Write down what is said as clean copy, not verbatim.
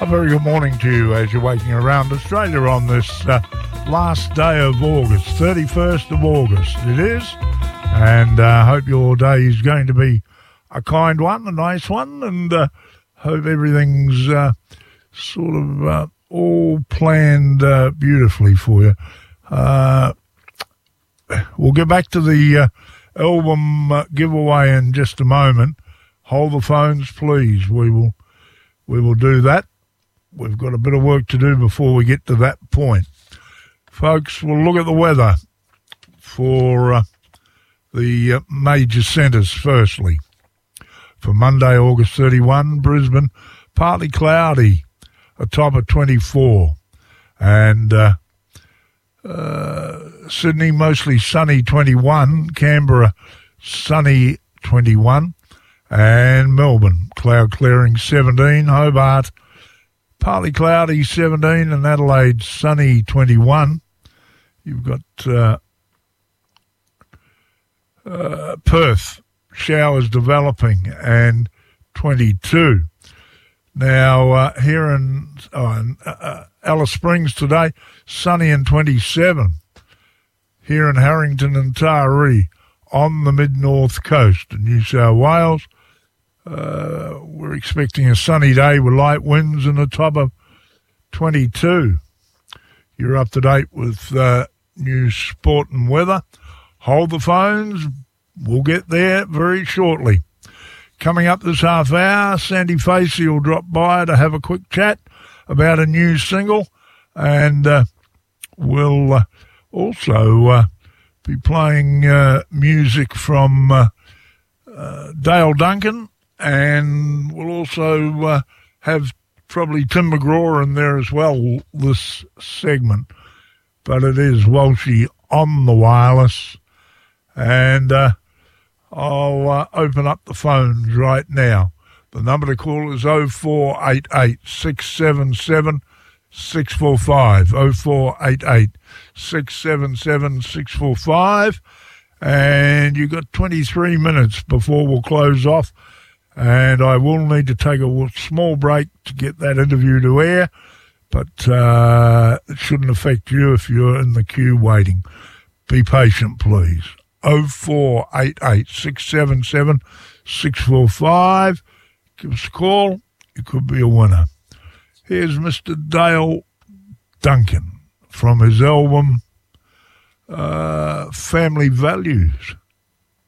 A very good morning to you as you're waking around Australia on this last day of August, 31st of August it is, and hope your day is going to be a kind one, a nice one, and hope everything's all planned beautifully for you. We'll get back to the album giveaway in just a moment. Hold the phones, please. We will do that. We've got a bit of work to do before we get to that point. Folks, we'll look at the weather for the major centres firstly. For Monday, August 31, Brisbane, partly cloudy, a top of 24. And Sydney, mostly sunny, 21. Canberra, sunny, 21. And Melbourne, cloud clearing, 17. Hobart, partly cloudy, 17, and Adelaide, sunny, 21. You've got Perth, showers developing, and 22. Now, here in Alice Springs today, sunny and 27. Here in Harrington and Taree, on the mid-north coast of New South Wales, we're expecting a sunny day with light winds and a top of 22. You're up to date with news, sport and weather. Hold the phones. We'll get there very shortly. Coming up this half hour, Sandy Facey will drop by to have a quick chat about a new single, and we'll also be playing music from Dale Duncan. And we'll also have probably Tim McGraw in there as well, this segment. But it is Walshy on the wireless. And I'll open up the phones right now. The number to call is 0488 677 645. 0488 677 645. And you've got 23 minutes before we'll close off. And I will need to take a small break to get that interview to air, but it shouldn't affect you if you're in the queue waiting. Be patient, please. 0488 677 645. Give us a call. You could be a winner. Here's Mr. Dale Duncan from his album Family Values.